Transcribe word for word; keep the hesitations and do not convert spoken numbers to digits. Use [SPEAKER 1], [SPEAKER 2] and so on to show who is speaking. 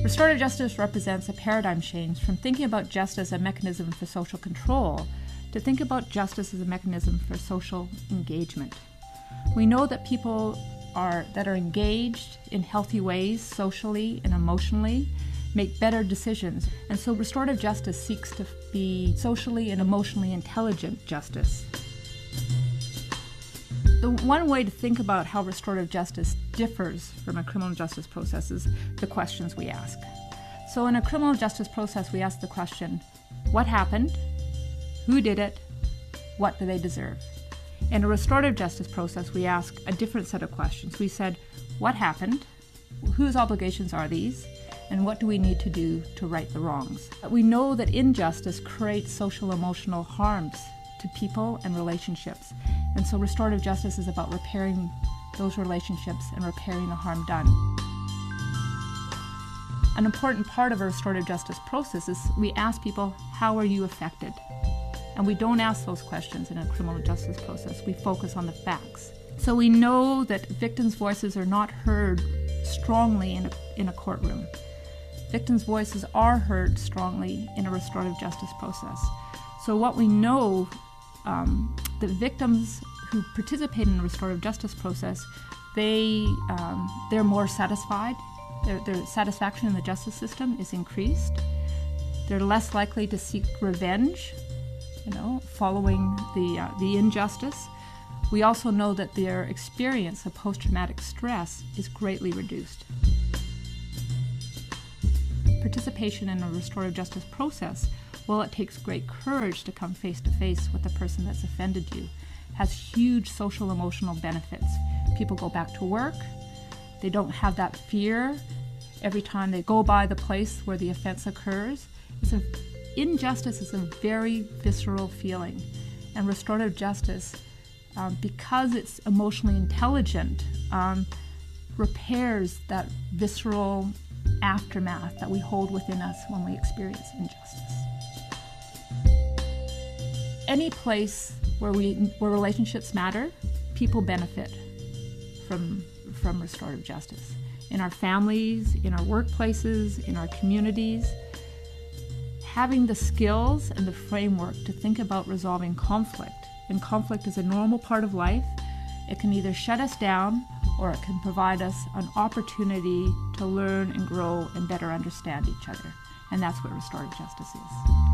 [SPEAKER 1] Restorative justice represents a paradigm change from thinking about justice as a mechanism for social control to think about justice as a mechanism for social engagement. We know that people are that are engaged in healthy ways socially and emotionally make better decisions, and so restorative justice seeks to be socially and emotionally intelligent justice. The one way to think about how restorative justice differs from a criminal justice process is the questions we ask. So in a criminal justice process, we ask the question, what happened? Who did it? What do they deserve? In a restorative justice process, we ask a different set of questions. We said, what happened? Whose obligations are these? And what do we need to do to right the wrongs? We know that injustice creates social emotional harms to people and relationships. And so restorative justice is about repairing those relationships and repairing the harm done. An important part of a restorative justice process is we ask people, how are you affected? And we don't ask those questions in a criminal justice process. We focus on the facts. So we know that victims' voices are not heard strongly in a, in a courtroom. Victims' voices are heard strongly in a restorative justice process. So what we know, um, the victims who participate in the restorative justice process, they, um, they're more satisfied. Their, their satisfaction in the justice system is increased. They're less likely to seek revenge, you know, following the, uh, the injustice. We also know that their experience of post-traumatic stress is greatly reduced. Participation in a restorative justice process, while it takes great courage to come face to face with the person that's offended you, has huge social emotional benefits. People go back to work. They don't have that fear every time they go by the place where the offense occurs. It's a, injustice is a very visceral feeling, and restorative justice, um, because it's emotionally intelligent, um, repairs that visceral aftermath that we hold within us when we experience injustice. Any place where we where relationships matter, people benefit from from restorative justice. In our families, in our workplaces, in our communities, having the skills and the framework to think about resolving conflict. And conflict is a normal part of life. It can either shut us down or it can provide us an opportunity to learn and grow and better understand each other. And that's what restorative justice is.